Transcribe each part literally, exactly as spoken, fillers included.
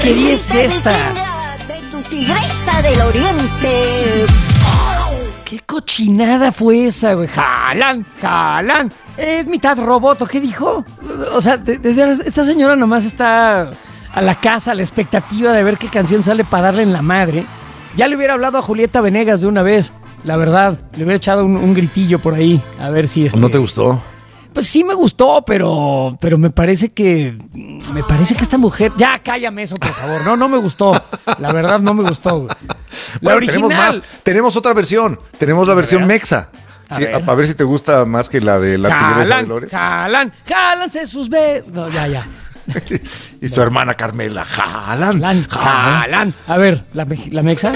porquería es esta? De tu tigresa del oriente. ¿Qué cochinada fue esa, güey? Jalan, jalan. Es mitad robot, ¿o qué dijo? O sea, de, de, esta señora nomás está a la casa, a la expectativa de ver qué canción sale para darle en la madre. Ya le hubiera hablado a Julieta Venegas de una vez, la verdad. Le hubiera echado un, un gritillo por ahí, a ver si... Este... ¿No te gustó? Pues sí me gustó, pero, pero me parece que... Me parece que esta mujer... Ya, cállame eso, por favor. No, no me gustó. La verdad, no me gustó, güey. La Bueno, original... tenemos más. Tenemos otra versión. Tenemos la versión veras? mexa. A Sí, ver. a, a ver si te gusta más que la de la tigresa de Jalan, Lore. jalan, jálanse sus be... No, ya, ya. Y su hermana Carmela. Jalan, Jalan, jalan. jalan. A ver, ¿la, me- la mexa?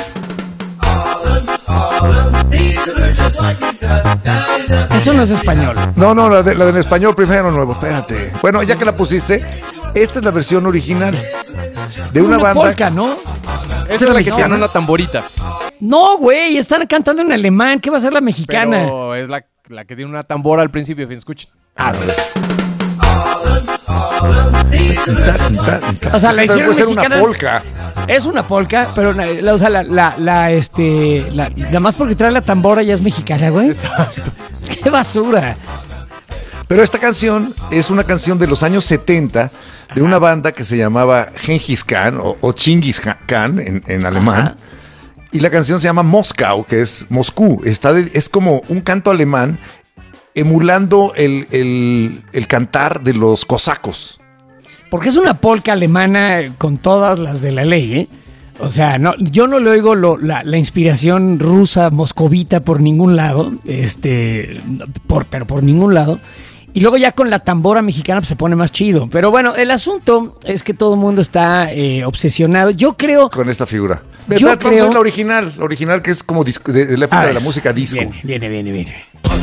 Eso no es español. No, no, la, de, la del español primero, nuevo. Espérate. Bueno, ya que la pusiste, esta es la versión original de una, Una banda. polka, ¿no? Esa es la que No, tiene no. una tamborita. No, güey, están cantando en alemán. ¿Qué va a ser la mexicana? Pero es la, la que tiene una tambora al principio. Fin, escuchen. A ver. O O sea, la hicieron puede ser mexicana. una polka. Es una polka, pero la, la- o sea, la, la, la, este, la, nada más porque trae la tambora ya es mexicana, güey. Exacto. ¡Qué basura! Pero esta canción es una canción de los años setenta de una banda que se llamaba Gengis Khan o, o Chingis Khan en, en alemán. Ajá. Y la canción se llama Moskau, que es Moscú. Está de- es como un canto alemán emulando el, el- el cantar de los cosacos. Porque es una polka alemana con todas las de la ley, ¿eh? O sea, no, yo no le oigo lo- la, la inspiración rusa, moscovita por ningún lado, este, por, pero por ningún lado. Y luego ya con la tambora mexicana pues, se pone más chido. Pero bueno, el asunto es que todo el mundo está eh, obsesionado. Yo creo... Con esta figura. Yo Vamos a creo- ver la original, la original que es como disco- de, de la época A de ver, la música disco. Viene, viene, viene, viene.